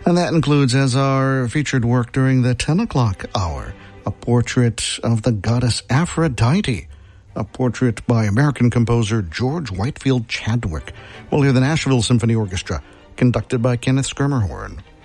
And that includes as our featured work during the 10 o'clock hour, a portrait of the goddess Aphrodite, a portrait by American composer George Whitefield Chadwick. We'll hear the Nashville Symphony Orchestra, conducted by Kenneth Schermerhorn.